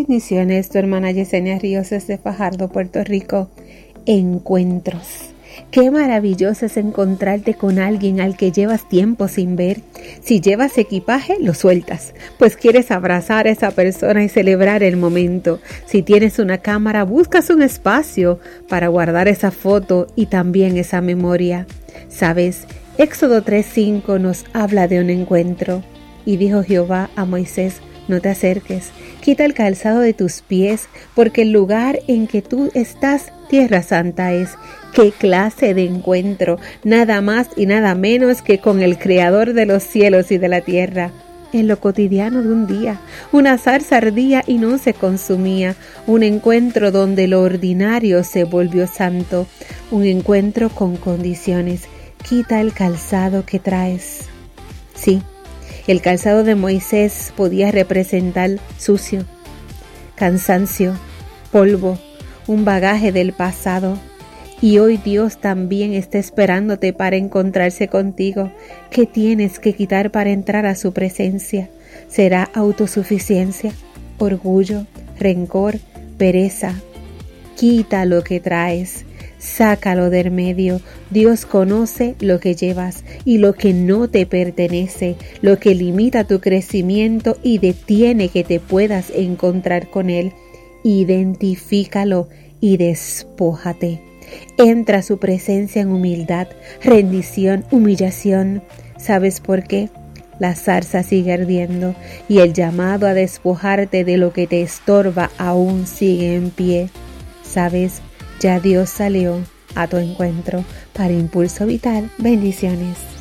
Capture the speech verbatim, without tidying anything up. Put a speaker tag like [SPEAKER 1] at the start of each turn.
[SPEAKER 1] Bendiciones, tu hermana Yesenia Ríos desde Fajardo, Puerto Rico. Encuentros. Qué maravilloso es encontrarte con alguien al que llevas tiempo sin ver. Si llevas equipaje, lo sueltas, pues quieres abrazar a esa persona y celebrar el momento. Si tienes una cámara, buscas un espacio para guardar esa foto y también esa memoria. ¿Sabes? Éxodo tres cinco nos habla de un encuentro. Y dijo Jehová a Moisés: no te acerques, quita el calzado de tus pies, porque el lugar en que tú estás, tierra santa es. ¡Qué clase de encuentro! Nada más y nada menos que con el Creador de los cielos y de la tierra. En lo cotidiano de un día, una zarza ardía y no se consumía, un encuentro donde lo ordinario se volvió santo, un encuentro con condiciones. Quita el calzado que traes. Sí. El calzado de Moisés podía representar sucio, cansancio, polvo, un bagaje del pasado. Y hoy Dios también está esperándote para encontrarse contigo. ¿Qué tienes que quitar para entrar a su presencia? ¿Será autosuficiencia, orgullo, rencor, pereza? Quita lo que traes. Sácalo del medio. Dios conoce lo que llevas y lo que no te pertenece, lo que limita tu crecimiento y detiene que te puedas encontrar con Él. Identifícalo y despójate. Entra a su presencia en humildad, rendición, humillación. ¿Sabes por qué? La zarza sigue ardiendo y el llamado a despojarte de lo que te estorba aún sigue en pie. ¿Sabes? Ya Dios salió a tu encuentro. Para Impulso Vital, bendiciones.